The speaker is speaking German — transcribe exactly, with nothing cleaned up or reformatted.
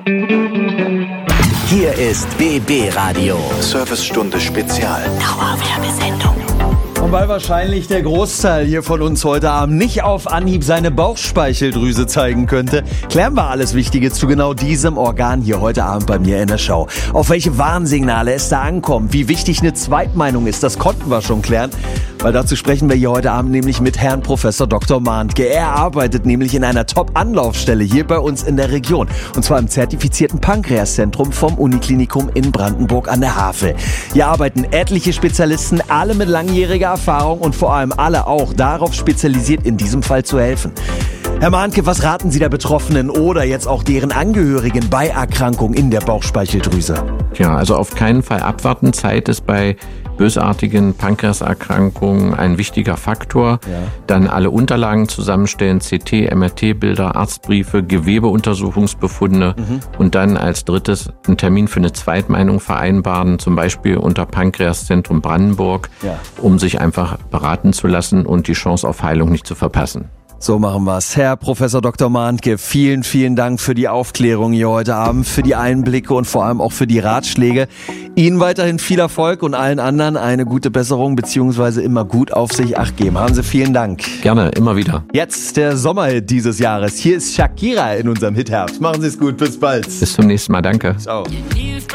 Hier ist B B Radio. Servicestunde Spezial. Dauerwerbesendung. Und weil wahrscheinlich der Großteil hier von uns heute Abend nicht auf Anhieb seine Bauchspeicheldrüse zeigen könnte, klären wir alles Wichtige zu genau diesem Organ hier heute Abend bei mir in der Show. Auf welche Warnsignale es da ankommt, wie wichtig eine Zweitmeinung ist, das konnten wir schon klären. Weil dazu sprechen wir hier heute Abend nämlich mit Herrn Professor Doktor Mahntke. Er arbeitet nämlich in einer Top-Anlaufstelle hier bei uns in der Region. Und zwar im zertifizierten Pankreaszentrum vom Uniklinikum in Brandenburg an der Havel. Hier arbeiten etliche Spezialisten, alle mit langjähriger Erfahrung und vor allem alle auch darauf spezialisiert, in diesem Fall zu helfen. Herr Mahntke, was raten Sie der Betroffenen oder jetzt auch deren Angehörigen bei Erkrankung in der Bauchspeicheldrüse? Ja, also auf keinen Fall abwarten. Zeit ist bei bösartigen Pankreaserkrankungen ein wichtiger Faktor. Ja. Dann alle Unterlagen zusammenstellen, C T, M R T-Bilder, Arztbriefe, Gewebeuntersuchungsbefunde mhm. und dann als drittes einen Termin für eine Zweitmeinung vereinbaren, zum Beispiel unter Pankreaszentrum Brandenburg, ja. um sich einfach beraten zu lassen und die Chance auf Heilung nicht zu verpassen. So machen wir's. Herr Professor Doktor Mahntke, vielen, vielen Dank für die Aufklärung hier heute Abend, für die Einblicke und vor allem auch für die Ratschläge. Ihnen weiterhin viel Erfolg und allen anderen eine gute Besserung beziehungsweise immer gut auf sich Acht geben. Haben Sie vielen Dank. Gerne, immer wieder. Jetzt der Sommerhit dieses Jahres. Hier ist Shakira in unserem Hitherbst. Machen Sie es gut, bis bald. Bis zum nächsten Mal, danke. Ciao.